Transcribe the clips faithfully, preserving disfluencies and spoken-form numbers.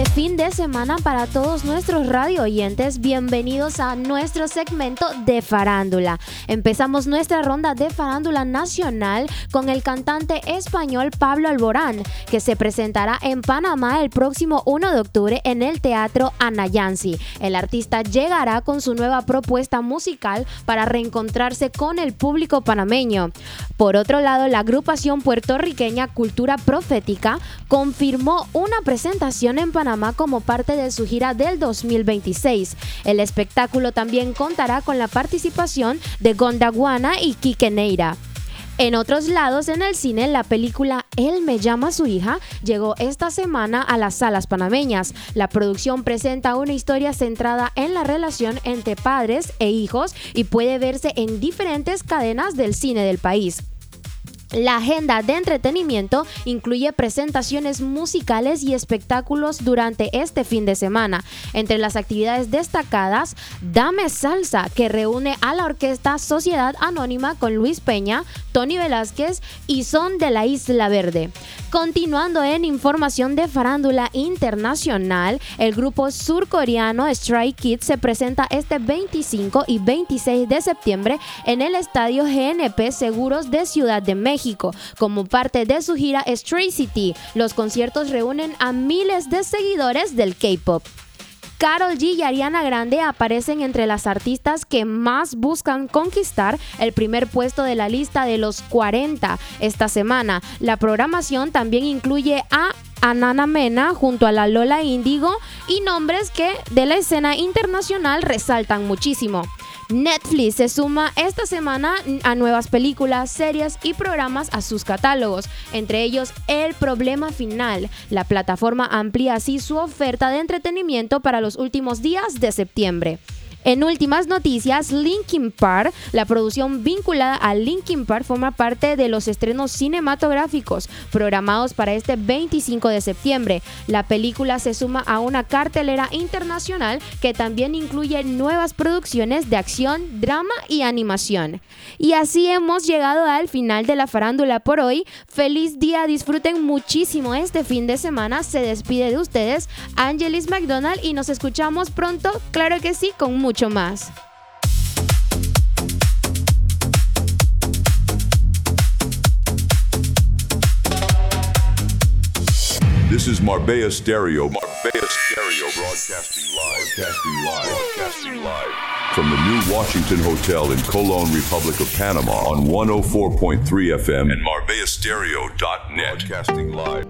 de fin de semana para todos nuestros radio oyentes. Bienvenidos a nuestro segmento de farándula. Empezamos nuestra ronda de farándula nacional con el cantante español Pablo Alborán, que se presentará en Panamá el próximo primero de octubre en el Teatro Anayansi. El artista llegará con su nueva propuesta musical para reencontrarse con el público panameño. Por otro lado, la agrupación puertorriqueña Cultura Profética confirmó una presentación en Panamá como parte de su gira del dos mil veintiséis. El espectáculo también contará con la participación de Gondwana y Quique Neira. En otros lados, en el cine, la película Él me llama a su hija llegó esta semana a las salas panameñas. La producción presenta una historia centrada en la relación entre padres e hijos y puede verse en diferentes cadenas del cine del país. La agenda de entretenimiento incluye presentaciones musicales y espectáculos durante este fin de semana. Entre las actividades destacadas, Dame Salsa, que reúne a la orquesta Sociedad Anónima con Luis Peña, Tony Velázquez y Son de la Isla Verde. Continuando en información de farándula internacional, el grupo surcoreano Stray Kids se presenta este veinticinco y veintiséis de septiembre en el estadio G N P Seguros de Ciudad de México. Como parte de su gira Stray City, los conciertos reúnen a miles de seguidores del K-pop. Karol G y Ariana Grande aparecen entre las artistas que más buscan conquistar el primer puesto de la lista de los cuarenta esta semana. La programación también incluye a Anana Mena junto a la Lola Índigo y nombres que de la escena internacional resaltan muchísimo. Netflix se suma esta semana a nuevas películas, series y programas a sus catálogos, entre ellos El Problema Final. La plataforma amplía así su oferta de entretenimiento para los últimos días de septiembre. En últimas noticias, Linkin Park, la producción vinculada a Linkin Park, forma parte de los estrenos cinematográficos programados para este veinticinco de septiembre. La película se suma a una cartelera internacional que también incluye nuevas producciones de acción, drama y animación. Y así hemos llegado al final de la farándula por hoy. Feliz día, disfruten muchísimo este fin de semana. Se despide de ustedes Angelis McDonald y nos escuchamos pronto, claro que sí, con mucho mucho más. This is Marbella Stereo. Marbella Stereo broadcasting live. Broadcasting live. Broadcasting live. From the new Washington Hotel in Colón, Republic of Panama on one oh four point three F M and marbella stereo dot net. Broadcasting live.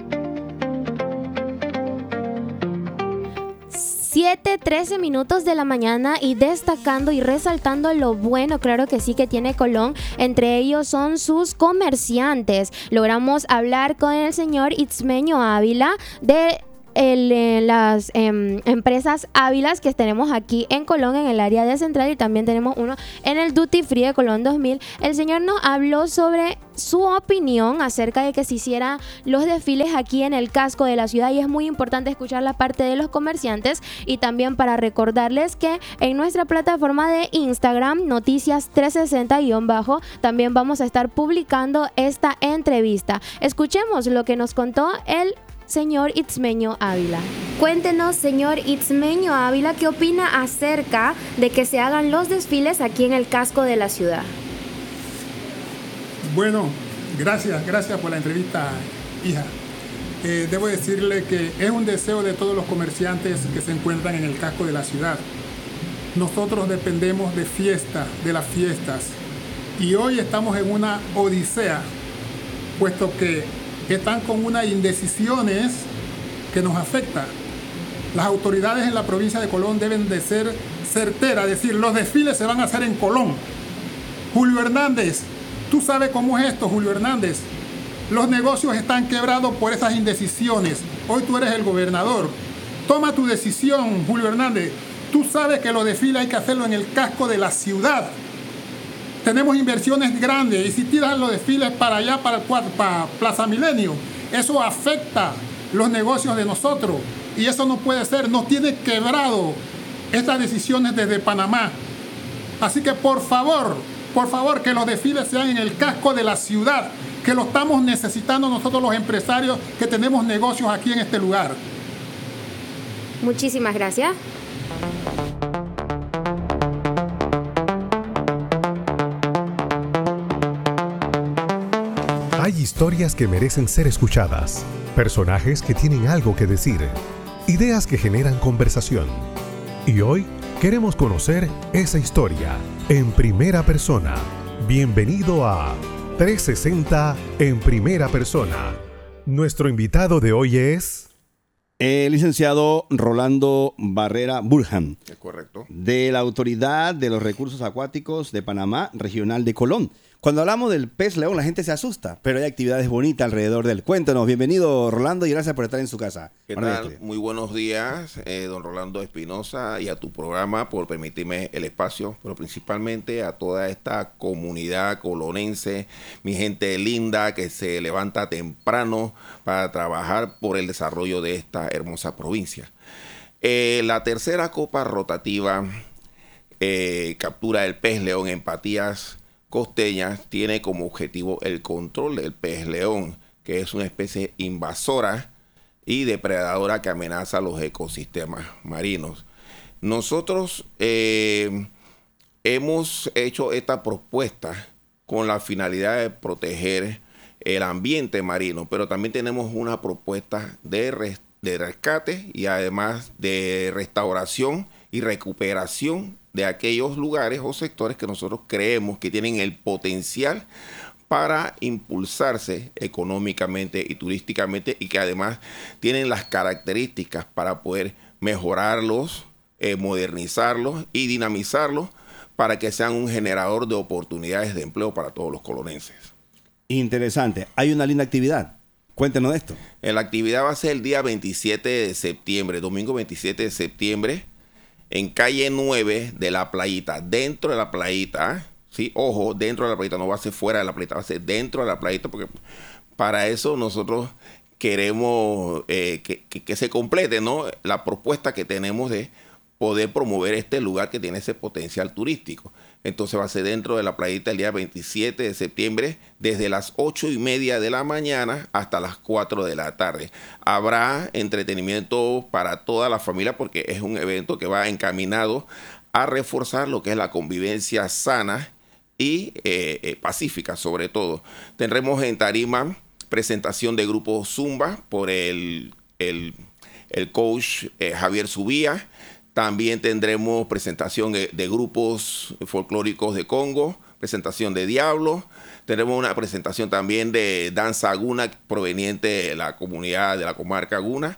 siete trece minutos de la mañana y destacando y resaltando lo bueno, claro que sí, que tiene Colón. Entre ellos son sus comerciantes. Logramos hablar con el señor Itzmeño Ávila de El, eh, las eh, empresas Ávilas que tenemos aquí en Colón, en el área de Central, y también tenemos uno en el Duty Free de Colón dos mil. El señor nos habló sobre su opinión acerca de que se hicieran los desfiles aquí en el casco de la ciudad, y es muy importante escuchar la parte de los comerciantes. Y también para recordarles que en nuestra plataforma de Instagram, Noticias trescientos sesenta guión bajo, también vamos a estar publicando esta entrevista. Escuchemos lo que nos contó el señor Itzmeño Ávila. Cuéntenos, señor Itzmeño Ávila, ¿qué opina acerca de que se hagan los desfiles aquí en el casco de la ciudad? Bueno, gracias, gracias por la entrevista, hija. Eh, debo decirle que es un deseo de todos los comerciantes que se encuentran en el casco de la ciudad. Nosotros dependemos de fiesta, de las fiestas, y hoy estamos en una odisea, puesto que están con unas indecisiones que nos afectan. Las autoridades en la provincia de Colón deben de ser certeras, es decir, los desfiles se van a hacer en Colón. Julio Hernández, tú sabes cómo es esto, Julio Hernández. Los negocios están quebrados por esas indecisiones. Hoy tú eres el gobernador. Toma tu decisión, Julio Hernández. Tú sabes que los desfiles hay que hacerlo en el casco de la ciudad. Tenemos inversiones grandes y si tiran los desfiles para allá, para, para Plaza Milenio, eso afecta los negocios de nosotros y eso no puede ser. Nos tiene quebrado estas decisiones desde Panamá. Así que por favor, por favor, que los desfiles sean en el casco de la ciudad, que lo estamos necesitando nosotros los empresarios que tenemos negocios aquí en este lugar. Muchísimas gracias. Hay historias que merecen ser escuchadas, personajes que tienen algo que decir, ideas que generan conversación. Y hoy queremos conocer esa historia en primera persona. Bienvenido a trescientos sesenta en primera persona. Nuestro invitado de hoy es... El licenciado Rolando Barrera Burhan. Es correcto. De la Autoridad de los Recursos Acuáticos de Panamá, Regional de Colón. Cuando hablamos del pez león, la gente se asusta, pero hay actividades bonitas alrededor del. Cuéntanos, bienvenido Rolando y gracias por estar en su casa. ¿Qué tal? Muy buenos días, eh, don Rolando Espinosa, y a tu programa por permitirme el espacio, pero principalmente a toda esta comunidad colonense, mi gente linda que se levanta temprano para trabajar por el desarrollo de esta hermosa provincia. Eh, la tercera copa rotativa eh, captura el pez león en Patías Costeñas tiene como objetivo el control del pez león, que es una especie invasora y depredadora que amenaza los ecosistemas marinos. Nosotros eh, hemos hecho esta propuesta con la finalidad de proteger el ambiente marino, pero también tenemos una propuesta de, res, de rescate y además de restauración y recuperación de aquellos lugares o sectores que nosotros creemos que tienen el potencial para impulsarse económicamente y turísticamente y que además tienen las características para poder mejorarlos, eh, modernizarlos y dinamizarlos para que sean un generador de oportunidades de empleo para todos los colonenses. Interesante. Hay una linda actividad. Cuéntenos de esto. La actividad va a ser el día veintisiete de septiembre, domingo veintisiete de septiembre, en calle nueve de la playita, dentro de la playita, ¿sí? Ojo, dentro de la playita, no va a ser fuera de la playita, va a ser dentro de la playita, porque para eso nosotros queremos eh, que, que, que se complete, ¿no?, la propuesta que tenemos de poder promover este lugar que tiene ese potencial turístico. Entonces va a ser dentro de la playita el día veintisiete de septiembre, desde las ocho y media de la mañana hasta las cuatro de la tarde. Habrá entretenimiento para toda la familia porque es un evento que va encaminado a reforzar lo que es la convivencia sana y eh, eh, pacífica sobre todo. Tendremos en tarima presentación de grupo Zumba por el, el, el coach eh, Javier Subía. También tendremos presentación de, de grupos folclóricos de Congo, presentación de Diablo. Tenemos una presentación también de danza Guna proveniente de la comunidad de la comarca Guna.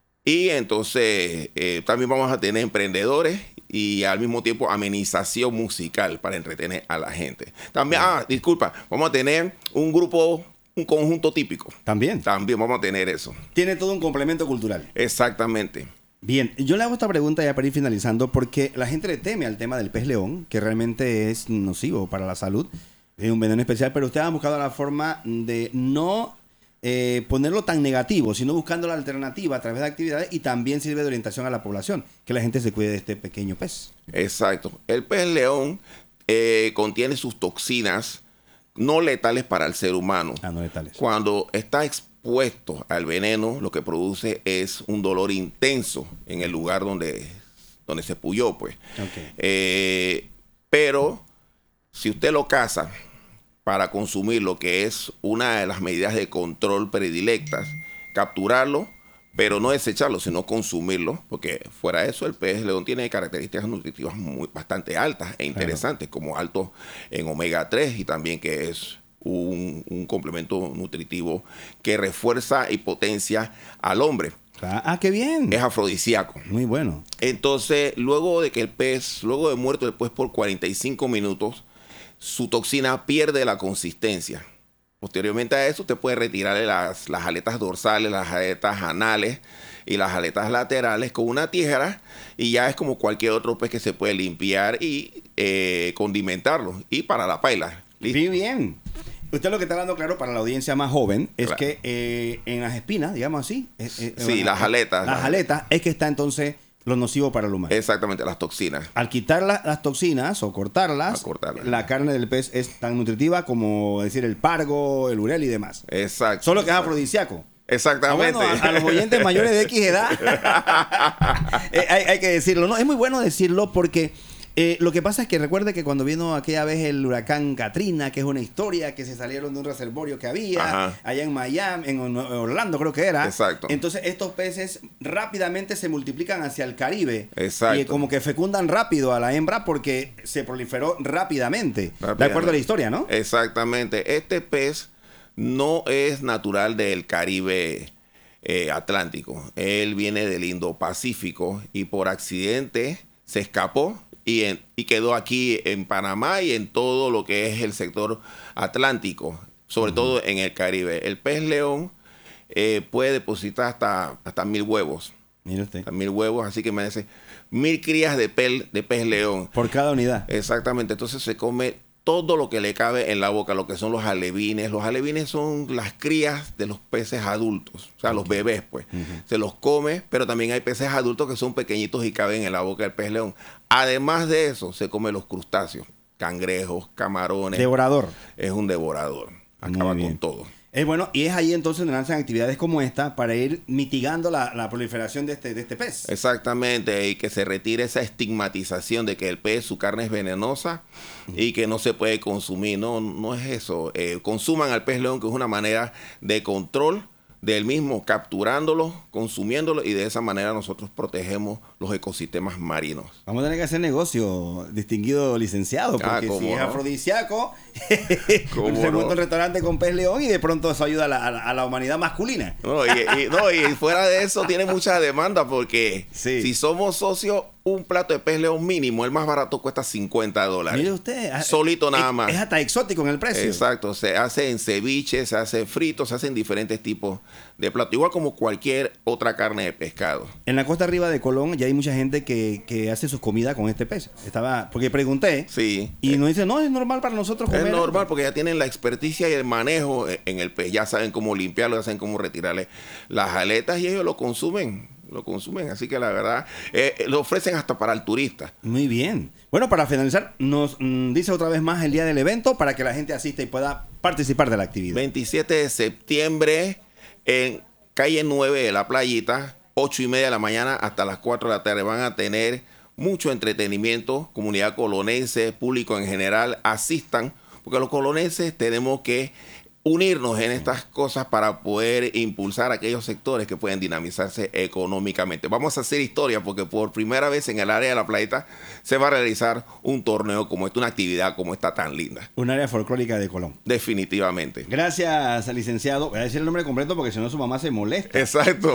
Y entonces eh, también vamos a tener emprendedores y al mismo tiempo amenización musical para entretener a la gente. También, ah, disculpa, vamos a tener un grupo, un conjunto típico. También. También vamos a tener eso. Tiene todo un complemento cultural. Exactamente. Bien, yo le hago esta pregunta ya para ir finalizando porque la gente le teme al tema del pez león, que realmente es nocivo para la salud, es un veneno especial, pero ustedes han buscado la forma de no eh, ponerlo tan negativo, sino buscando la alternativa a través de actividades y también sirve de orientación a la población, que la gente se cuide de este pequeño pez. Exacto. El pez león eh, contiene sus toxinas no letales para el ser humano. Ah, no letales. Cuando está expuesto al veneno, lo que produce es un dolor intenso en el lugar donde, donde se puyó, pues. Okay. Eh, pero si usted lo caza para consumir, lo que es una de las medidas de control predilectas, capturarlo, pero no desecharlo, sino consumirlo, porque fuera de eso el pez león tiene características nutritivas muy, bastante altas e interesantes, claro, como alto en omega tres y también que es Un, un complemento nutritivo que refuerza y potencia al hombre. Ah, qué bien. Es afrodisíaco. Muy bueno. Entonces, luego de que el pez, luego de muerto después por cuarenta y cinco minutos, su toxina pierde la consistencia. Posteriormente a eso, usted puede retirarle las, las aletas dorsales, las aletas anales y las aletas laterales con una tijera y ya es como cualquier otro pez que se puede limpiar y eh, condimentarlo. Y para la paila. ¿Listo? Muy bien. Usted lo que está hablando claro para la audiencia más joven es claro. que eh, en las espinas, digamos así. Eh, eh, sí, eh, las aletas. Las aletas es que está entonces lo nocivo para el humano. Exactamente, las toxinas. Al quitar la, las toxinas o cortarlas, cortarlas, la carne del pez es tan nutritiva como decir el pargo, el urel y demás. Exacto. Solo que exacto. es afrodisíaco. Exactamente. Ah, bueno, a, a los oyentes mayores de X edad. eh, hay, hay que decirlo. No, es muy bueno decirlo porque eh, lo que pasa es que recuerde que cuando vino aquella vez el huracán Katrina, que es una historia que se salieron de un reservorio que había Ajá. allá en Miami, en Orlando creo que era. Exacto. Entonces estos peces rápidamente se multiplican hacia el Caribe. Exacto. Y como que fecundan rápido a la hembra porque se proliferó rápidamente. Rápidamente. De acuerdo a la historia, ¿no? Exactamente. Este pez no es natural del Caribe eh, Atlántico. Él viene del Indo-Pacífico y por accidente se escapó y, en, y quedó aquí en Panamá y en todo lo que es el sector atlántico, sobre uh-huh. todo en el Caribe. El pez león eh, puede depositar hasta, hasta mil huevos. Mire usted. Hasta mil huevos, así que me dice mil crías de, pel, de pez león. Por cada unidad. Exactamente. Entonces se come todo lo que le cabe en la boca, lo que son los alevines. Los alevines son las crías de los peces adultos, o sea, los bebés, pues. Uh-huh. Se los come, pero también hay peces adultos que son pequeñitos y caben en la boca del pez león. Además de eso, se come los crustáceos, cangrejos, camarones. Devorador. Es un devorador. Acaba con todo. Es bueno, y es ahí entonces donde lanzan actividades como esta para ir mitigando la, la proliferación de este, de este pez. Exactamente, y que se retire esa estigmatización de que el pez, su carne es venenosa uh-huh. y que no se puede consumir. No, no es eso. Eh, consuman al pez león, que es una manera de control del mismo, capturándolo, consumiéndolo, y de esa manera nosotros protegemos los ecosistemas marinos. Vamos a tener que hacer negocio, distinguido licenciado, porque ah, si no? es afrodisíaco, se monta no? un restaurante con pez león y de pronto eso ayuda a la, a la humanidad masculina. No y, y, no, y fuera de eso tiene mucha demanda, porque sí. si somos socios, un plato de pez león mínimo, el más barato, cuesta cincuenta dólares. Mire usted. Solito nada es, más. Es hasta exótico en el precio. Exacto. Se hace en ceviche, se hace frito, se hacen diferentes tipos de platos. Igual como cualquier otra carne de pescado. En la costa arriba de Colón ya hay mucha gente que, que hace sus comidas con este pez. Estaba, porque pregunté. Sí. Y eh, nos dice, no, es normal para nosotros comer. Es normal porque ya tienen la experticia y el manejo en el pez. Ya saben cómo limpiarlo, ya saben cómo retirarle las aletas y ellos lo consumen. Lo consumen, así que la verdad eh, lo ofrecen hasta para el turista. Muy bien. Bueno, para finalizar, nos mm, dice otra vez más el día del evento para que la gente asista y pueda participar de la actividad. veintisiete de septiembre en calle nueve de La Playita, ocho y media de la mañana hasta las cuatro de la tarde. Van a tener mucho entretenimiento, comunidad colonense, público en general, asistan, porque los colonenses tenemos que unirnos en estas cosas para poder impulsar aquellos sectores que pueden dinamizarse económicamente. Vamos a hacer historia porque por primera vez en el área de La Playita se va a realizar un torneo como esta, una actividad como esta tan linda. Un área folclórica de Colón. Definitivamente. Gracias, licenciado. Voy a decir el nombre completo porque si no su mamá se molesta. Exacto.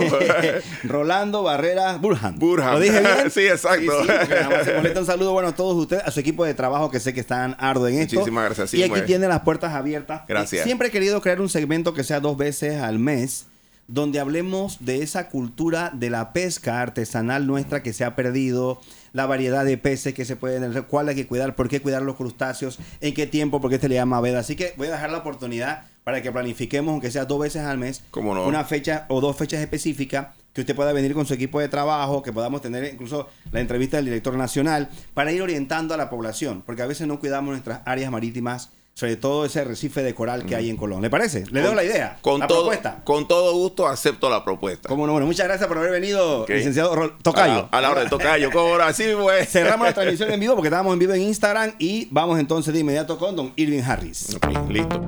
Rolando Barreras Burhan. Burhan. ¿Lo dije bien? Sí, exacto. Sí, sí, porque la mamá se molesta. Un saludo bueno a todos ustedes, a su equipo de trabajo que sé que están arduos en esto. Muchísimas gracias. Sí, y aquí mueve. tienen las puertas abiertas. Gracias. Siempre he querido crear un segmento que sea dos veces al mes, donde hablemos de esa cultura de la pesca artesanal nuestra que se ha perdido, la variedad de peces que se pueden hacer, cuál hay que cuidar, por qué cuidar los crustáceos, en qué tiempo, por qué se le llama veda. Así que voy a dejar la oportunidad para que planifiquemos, aunque sea dos veces al mes, ¿Cómo no? una fecha o dos fechas específicas, que usted pueda venir con su equipo de trabajo, que podamos tener incluso la entrevista del director nacional, para ir orientando a la población, porque a veces no cuidamos nuestras áreas marítimas, sobre todo ese arrecife de coral que hay en Colón. ¿Le parece? Le doy la idea, con la todo, propuesta. Con todo gusto acepto la propuesta. Cómo no, bueno, muchas gracias por haber venido, Okay. licenciado Rol- Tocayo. A la, a la hora de Tocayo, ¿cómo no? Así pues. Cerramos la transmisión en vivo porque estábamos en vivo en Instagram y vamos entonces de inmediato con don Irving Harris. Okay, listo.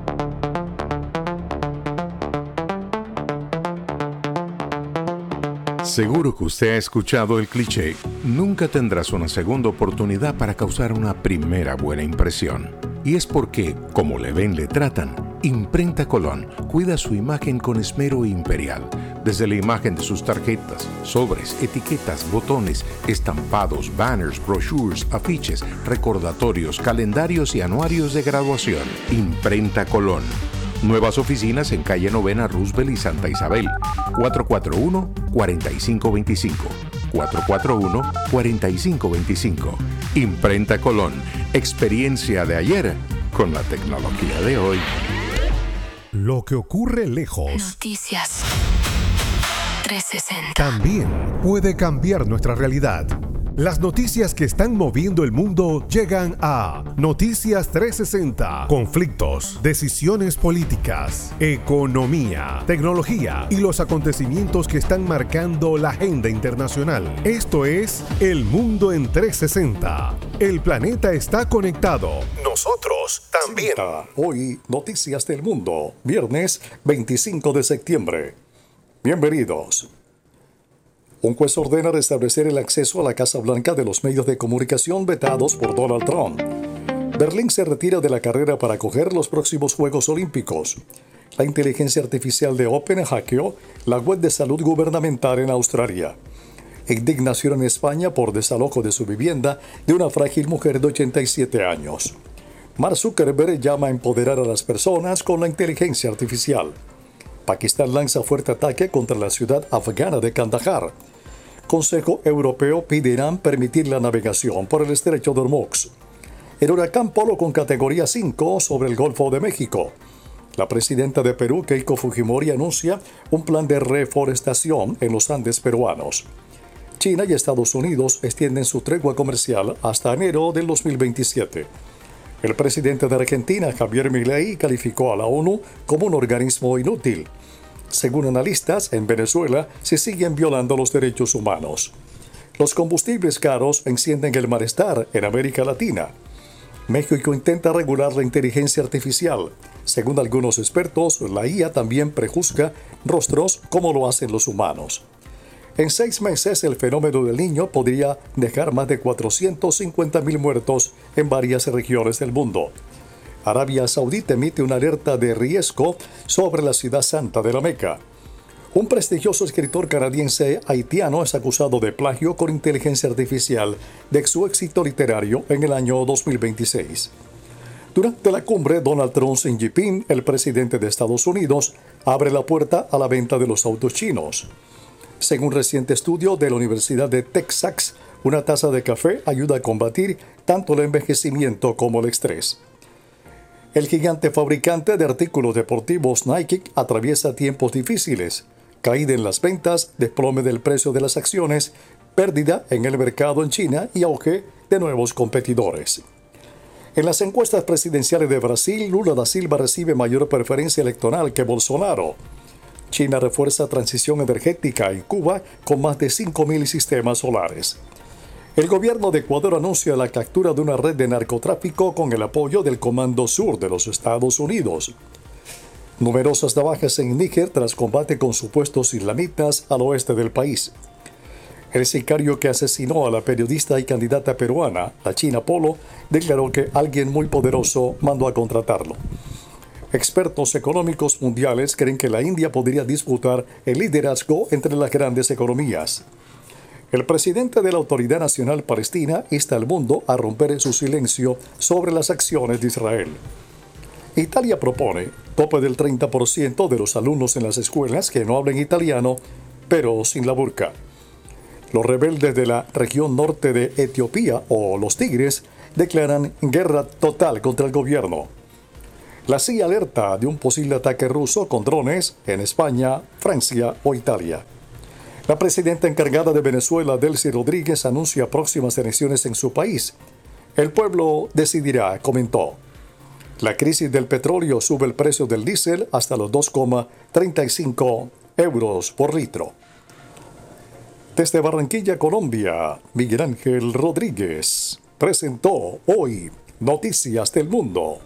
Seguro que usted ha escuchado el cliché, nunca tendrás una segunda oportunidad para causar una primera buena impresión. Y es porque, como le ven, le tratan, Imprenta Colón cuida su imagen con esmero imperial. Desde la imagen de sus tarjetas, sobres, etiquetas, botones, estampados, banners, brochures, afiches, recordatorios, calendarios y anuarios de graduación. Imprenta Colón. Nuevas oficinas en calle Novena, Roosevelt y Santa Isabel. cuatro cuatro uno, cuatro cinco dos cinco. cuatro cuatro uno, cuatro cinco dos cinco. Imprenta Colón. Experiencia de ayer con la tecnología de hoy. Lo que ocurre lejos Noticias trescientos sesenta. también puede cambiar nuestra realidad. Las noticias que están moviendo el mundo llegan a Noticias trescientos sesenta. Conflictos, decisiones políticas, economía, tecnología y los acontecimientos que están marcando la agenda internacional. Esto es El Mundo en trescientos sesenta. El planeta está conectado. Nosotros también. Hoy, Noticias del Mundo, viernes veinticinco de septiembre. Bienvenidos. Un juez ordena restablecer el acceso a la Casa Blanca de los medios de comunicación vetados por Donald Trump. Berlín se retira de la carrera para acoger los próximos Juegos Olímpicos. La inteligencia artificial de Open hackeó la web de salud gubernamental en Australia. Indignación en España por desalojo de su vivienda de una frágil mujer de ochenta y siete años. Mark Zuckerberg llama a empoderar a las personas con la inteligencia artificial. Pakistán lanza fuerte ataque contra la ciudad afgana de Kandahar. Consejo Europeo pide a Irán permitir la navegación por el estrecho de Hormuz. El huracán Polo con categoría cinco sobre el Golfo de México. La presidenta de Perú, Keiko Fujimori, anuncia un plan de reforestación en los Andes peruanos. China y Estados Unidos extienden su tregua comercial hasta enero del dos mil veintisiete. El presidente de Argentina, Javier Milei, calificó a la ONU como un organismo inútil. Según analistas, en Venezuela se siguen violando los derechos humanos. Los combustibles caros encienden el malestar en América Latina. México intenta regular la inteligencia artificial. Según algunos expertos, la I A también prejuzga rostros como lo hacen los humanos. En seis meses, el fenómeno del Niño podría dejar más de cuatrocientos cincuenta mil muertos en varias regiones del mundo. Arabia Saudita emite una alerta de riesgo sobre la ciudad santa de la Meca. Un prestigioso escritor canadiense haitiano es acusado de plagio con inteligencia artificial de su éxito literario en el año dos mil veintiséis. Durante la cumbre, Donald Trump Xi Jinping, el presidente de Estados Unidos, abre la puerta a la venta de los autos chinos. Según un reciente estudio de la Universidad de Texas, una taza de café ayuda a combatir tanto el envejecimiento como el estrés. El gigante fabricante de artículos deportivos Nike atraviesa tiempos difíciles, caída en las ventas, desplome del precio de las acciones, pérdida en el mercado en China y auge de nuevos competidores. En las encuestas presidenciales de Brasil, Lula da Silva recibe mayor preferencia electoral que Bolsonaro. China refuerza transición energética en Cuba con más de cinco mil sistemas solares. El gobierno de Ecuador anuncia la captura de una red de narcotráfico con el apoyo del Comando Sur de los Estados Unidos. Numerosas navajas en Níger tras combate con supuestos islamitas al oeste del país. El sicario que asesinó a la periodista y candidata peruana, la China Polo, declaró que alguien muy poderoso mandó a contratarlo. Expertos económicos mundiales creen que la India podría disputar el liderazgo entre las grandes economías. El presidente de la Autoridad Nacional Palestina insta al mundo a romper su silencio sobre las acciones de Israel. Italia propone tope del treinta por ciento de los alumnos en las escuelas que no hablen italiano, pero sin la burka. Los rebeldes de la región norte de Etiopía, o los Tigres, declaran guerra total contra el gobierno. La C I A alerta de un posible ataque ruso con drones en España, Francia o Italia. La presidenta encargada de Venezuela, Delcy Rodríguez, anuncia próximas elecciones en su país. El pueblo decidirá, comentó. La crisis del petróleo sube el precio del diésel hasta los dos coma treinta y cinco euros por litro. Desde Barranquilla, Colombia, Miguel Ángel Rodríguez presentó hoy Noticias del Mundo.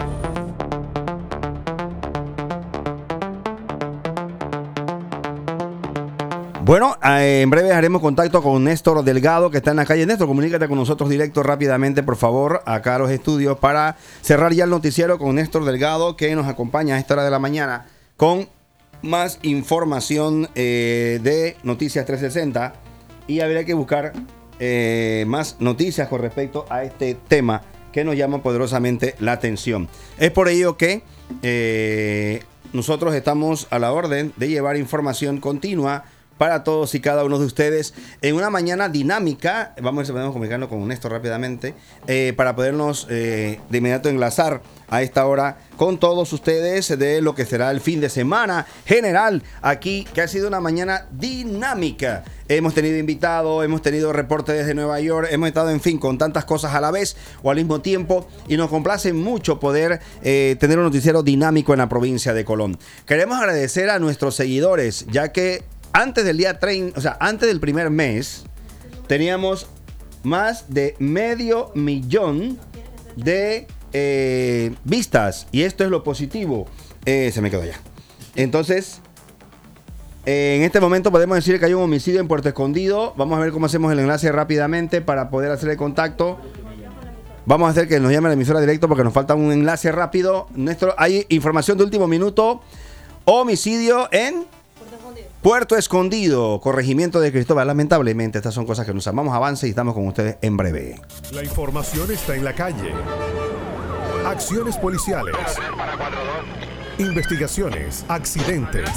Bueno, eh, en breve haremos contacto con Néstor Delgado, que está en la calle. Néstor, comunícate con nosotros directo rápidamente, por favor, acá a los estudios, para cerrar ya el noticiero con Néstor Delgado, que nos acompaña a esta hora de la mañana con más información eh, de Noticias trescientos sesenta. Y habría que buscar eh, más noticias con respecto a este tema que nos llama poderosamente la atención. Es por ello que eh, nosotros estamos a la orden de llevar información continua para todos y cada uno de ustedes en una mañana dinámica. Vamos a ver si podemos comunicarnos con Néstor rápidamente eh, para podernos eh, de inmediato enlazar a esta hora con todos ustedes de lo que será el fin de semana general aquí, que ha sido una mañana dinámica. Hemos tenido invitados, hemos tenido reporte desde Nueva York, hemos estado, en fin, con tantas cosas a la vez o al mismo tiempo, y nos complace mucho poder eh, tener un noticiero dinámico en la provincia de Colón. Queremos agradecer a nuestros seguidores, ya que antes del día treinta, o sea, antes del primer mes, teníamos más de medio millón de eh, vistas, y esto es lo positivo. Eh, se me quedó ya. Entonces, eh, en este momento podemos decir que hay un homicidio en Puerto Escondido. Vamos a ver cómo hacemos el enlace rápidamente para poder hacer el contacto. Vamos a hacer que nos llame la emisora directo porque nos falta un enlace rápido. Néstor, hay información de último minuto. Homicidio en Puerto Escondido, corregimiento de Cristóbal. Lamentablemente, estas son cosas que nos amamos. Avance y estamos con ustedes en breve. La información está en la calle. Acciones policiales. Investigaciones, accidentes.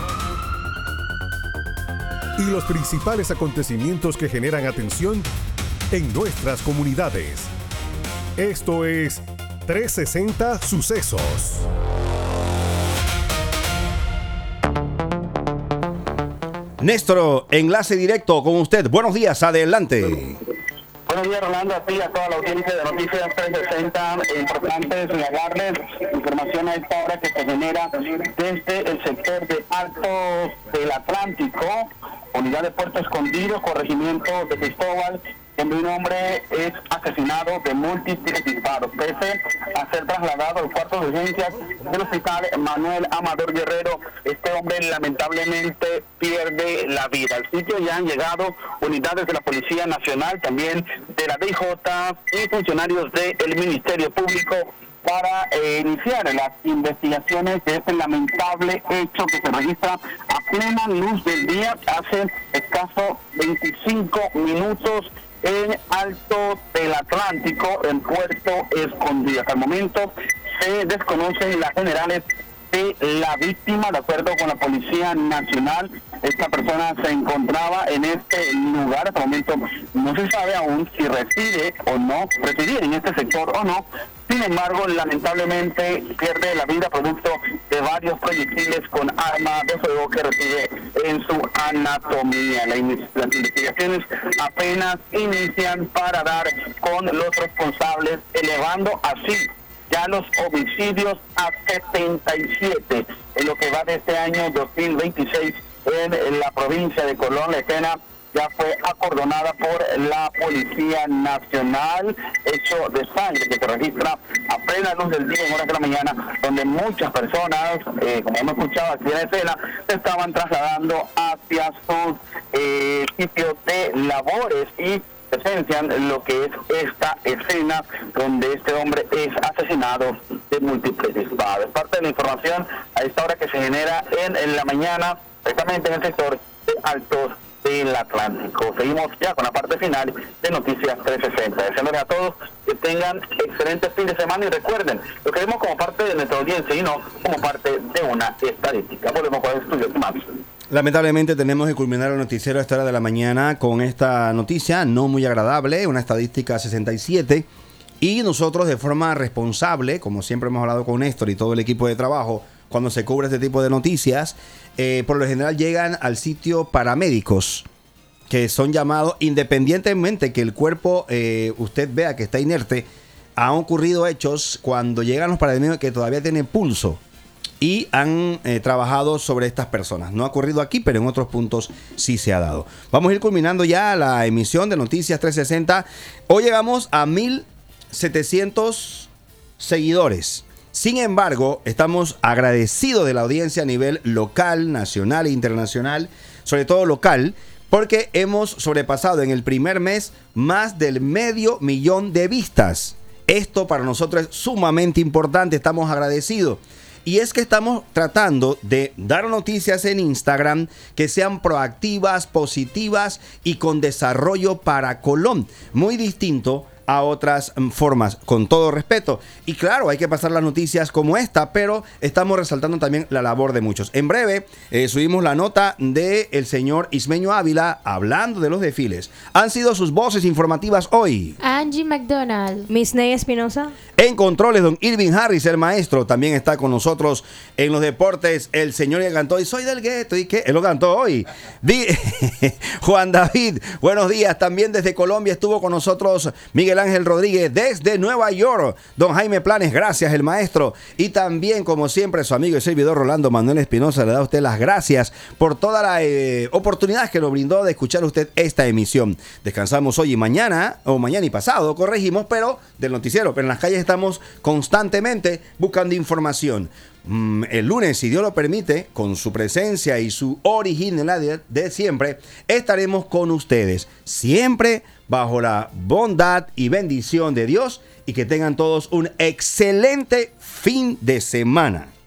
Y los principales acontecimientos que generan atención en nuestras comunidades. Esto es trescientos sesenta Sucesos. Néstor, enlace directo con usted. Buenos días, adelante. Buenos días, Rolando, a ti y a toda la audiencia de Noticias trescientos sesenta. Importante señalarles información a esta hora que se genera desde el sector de Altos del Atlántico, unidad de Puerto Escondido, corregimiento de Cristóbal, donde un hombre es asesinado de múltiples disparos, pese a ser trasladado al cuarto de urgencias del hospital Manuel Amador Guerrero. Este hombre lamentablemente pierde la vida. Al sitio ya han llegado unidades de la Policía Nacional, también de la D I J y funcionarios del Ministerio Público para eh, iniciar las investigaciones de este lamentable hecho que se registra a plena luz del día hace escaso veinticinco minutos en Alto del Atlántico, en Puerto Escondido. Hasta el momento se desconocen las generales de la víctima. De acuerdo con la Policía Nacional, esta persona se encontraba en este lugar. Hasta el momento no se sabe aún si reside o no, residía en este sector o no. Sin embargo, lamentablemente pierde la vida producto de varios proyectiles con arma de fuego que recibe en su anatomía. Las investigaciones apenas inician para dar con los responsables, elevando así ya los homicidios a setenta y siete en lo que va de este año dos mil veintiséis en la provincia de Colón. La escena ya fue acordonada por la Policía Nacional, hecho de sangre que se registra a plena luz del día en horas de la mañana, donde muchas personas, eh, como hemos escuchado aquí en la escena, se estaban trasladando hacia sus eh, sitios de labores y presencian lo que es esta escena donde este hombre es asesinado de múltiples disparos. Parte de la información a esta hora que se genera en, en la mañana, precisamente en el sector de Altos del Atlántico. Seguimos ya con la parte final de Noticias trescientos sesenta. Deseándoles a todos que tengan excelente fin de semana y recuerden, lo que vemos como parte de nuestra audiencia y no como parte de una estadística. Volvemos con el estudio más. Lamentablemente tenemos que culminar el noticiero a esta hora de la mañana con esta noticia no muy agradable, una estadística sesenta y siete, y nosotros de forma responsable, como siempre hemos hablado con Néstor y todo el equipo de trabajo, cuando se cubre este tipo de noticias, eh, por lo general llegan al sitio paramédicos que son llamados, independientemente que el cuerpo, eh, usted vea que está inerte. Han ocurrido hechos cuando llegan los paramédicos que todavía tienen pulso y han eh, trabajado sobre estas personas. No ha ocurrido aquí, pero en otros puntos sí se ha dado. Vamos a ir culminando ya la emisión de Noticias trescientos sesenta. Hoy llegamos a mil setecientos seguidores. Sin embargo, estamos agradecidos de la audiencia a nivel local, nacional e internacional, sobre todo local, porque hemos sobrepasado en el primer mes más del medio millón de vistas. Esto para nosotros es sumamente importante, estamos agradecidos. Y es que estamos tratando de dar noticias en Instagram que sean proactivas, positivas y con desarrollo para Colón. Muy distinto a otras mm, formas, con todo respeto. Y claro, hay que pasar las noticias como esta, pero estamos resaltando también la labor de muchos. En breve, eh, subimos la nota del señor Ismeño Ávila hablando de los desfiles. Han sido sus voces informativas hoy. Angie McDonald. Miss Ney Espinosa. En controles, don Irving Harris, el maestro, también está con nosotros. En los deportes, el señor que cantó y soy del gueto, ¿y qué? Él lo cantó hoy. Di Juan David, buenos días. También desde Colombia estuvo con nosotros Miguel Ángel Rodríguez. Desde Nueva York, don Jaime Planes, gracias, el maestro. Y también, como siempre, su amigo y servidor Rolando Manuel Espinosa le da a usted las gracias por toda la eh, oportunidad que nos brindó de escuchar usted esta emisión. Descansamos hoy y mañana, o mañana y pasado, corregimos, pero del noticiero. Pero en las calles estamos constantemente buscando información. Mm, el lunes, si Dios lo permite, con su presencia y su originalidad de, de siempre, estaremos con ustedes. Siempre bajo la bondad y bendición de Dios, y que tengan todos un excelente fin de semana.